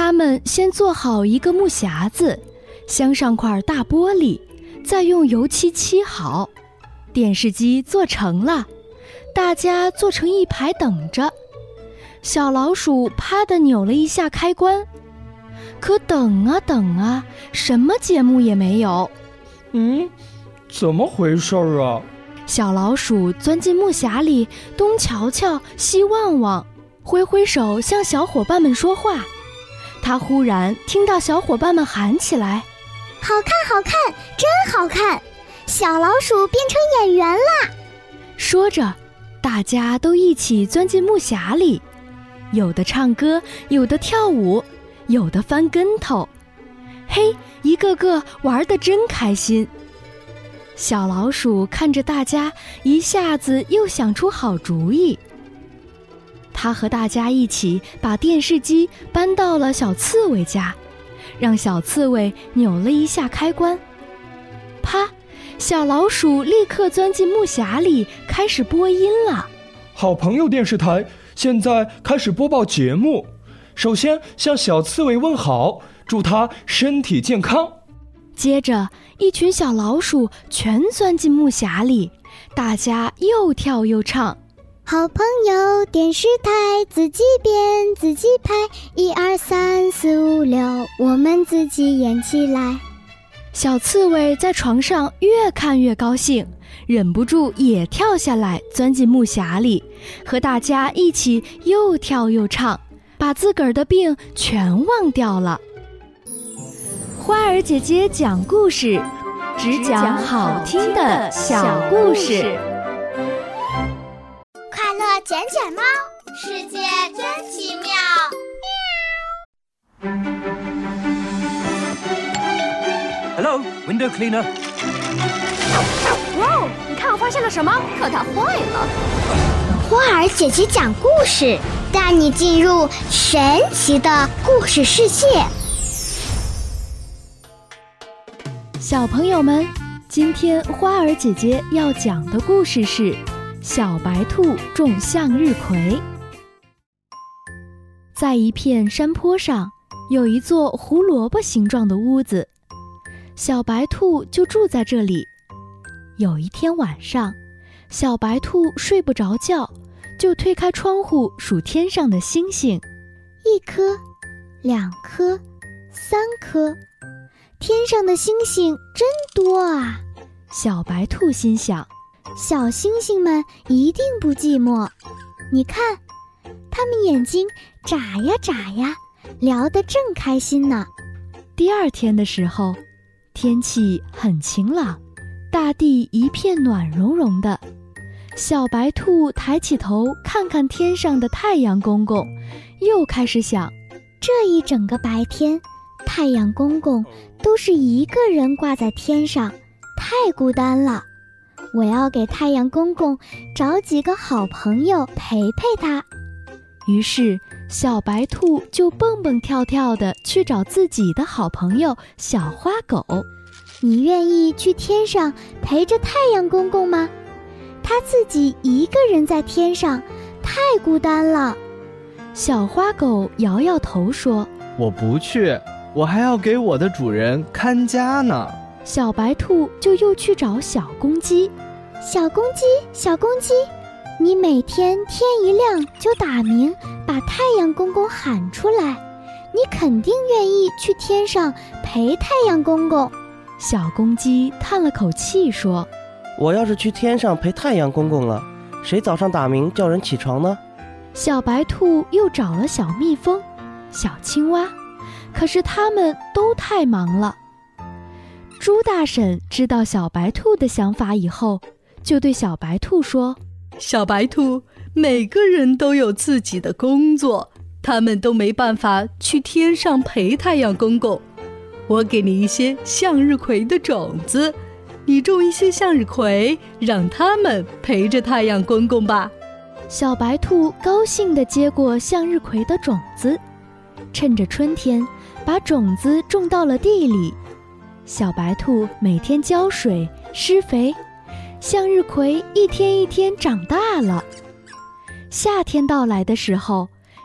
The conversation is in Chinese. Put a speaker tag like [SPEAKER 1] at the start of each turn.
[SPEAKER 1] 他们先做好一个木匣子，镶上块大玻璃，再用油漆漆好。电视机做成了，大家坐成一排等着。小老鼠啪地扭了一下开关，可等啊等啊，什么节目也没有。
[SPEAKER 2] 怎么回事啊？
[SPEAKER 1] 小老鼠钻进木匣里，东瞧瞧，西望望，挥挥手向小伙伴们说话。他忽然听到小伙伴们喊起来：
[SPEAKER 3] 好看好看，真好看，小老鼠变成演员啦！
[SPEAKER 1] 说着，大家都一起钻进木匣里，有的唱歌，有的跳舞，有的翻跟头。嘿，一个个玩得真开心。小老鼠看着大家，一下子又想出好主意。他和大家一起把电视机搬到了小刺猬家，让小刺猬扭了一下开关。啪！小老鼠立刻钻进木匣里，开始播音了。
[SPEAKER 2] 好朋友电视台现在开始播报节目，首先向小刺猬问好，祝他身体健康。
[SPEAKER 1] 接着，一群小老鼠全钻进木匣里，大家又跳又唱。
[SPEAKER 3] 好朋友电视台，自己编自己拍，1、2、3、4、5、6，我们自己演起来。
[SPEAKER 1] 小刺猬在床上越看越高兴，忍不住也跳下来，钻进木匣里，和大家一起又跳又唱，把自个儿的病全忘掉了。花儿姐姐讲故事，只讲好听的小故事。
[SPEAKER 3] 快乐捡捡猫，世界真奇妙。
[SPEAKER 4] Hello, window cleaner.
[SPEAKER 5] 哇，你看我发现了什么？可它坏了。
[SPEAKER 3] 花儿姐姐讲故事，带你进入神奇的故事世界。
[SPEAKER 1] 小朋友们，今天花儿姐姐要讲的故事是小白兔种向日葵。在一片山坡上，有一座胡萝卜形状的屋子，小白兔就住在这里。有一天晚上，小白兔睡不着觉，就推开窗户数天上的星星，1颗、2颗、3颗，天上的星星真多啊！小白兔心想，小星星们一定不寂寞。你看，它们眼睛眨呀眨呀，聊得正开心呢。第二天的时候，天气很晴朗，大地一片暖融融的。小白兔抬起头看看天上的太阳公公，又开始想，这一整个白天，太阳公公都是一个人挂在天上，太孤单了。我要给太阳公公找几个好朋友陪陪他。于是小白兔就蹦蹦跳跳地去找自己的好朋友小花狗。你愿意去天上陪着太阳公公吗？他自己一个人在天上，太孤单了。小花狗摇摇头说，
[SPEAKER 6] 我不去，我还要给我的主人看家呢。
[SPEAKER 1] 小白兔就又去找小公鸡。小公鸡，小公鸡，你每天天一亮就打鸣，把太阳公公喊出来，你肯定愿意去天上陪太阳公公。小公鸡叹了口气说，
[SPEAKER 7] 我要是去天上陪太阳公公了，谁早上打鸣叫人起床呢？
[SPEAKER 1] 小白兔又找了小蜜蜂、小青蛙，可是它们都太忙了。猪大婶知道小白兔的想法以后，就对小白兔说，
[SPEAKER 8] 小白兔，每个人都有自己的工作，他们都没办法去天上陪太阳公公。我给你一些向日葵的种子，你种一些向日葵，让它们陪着太阳公公吧。
[SPEAKER 1] 小白兔高兴地接过向日葵的种子，趁着春天把种子种到了地里。小白兔每天浇水施肥，向日葵一天一天长大了。夏天到来的时候，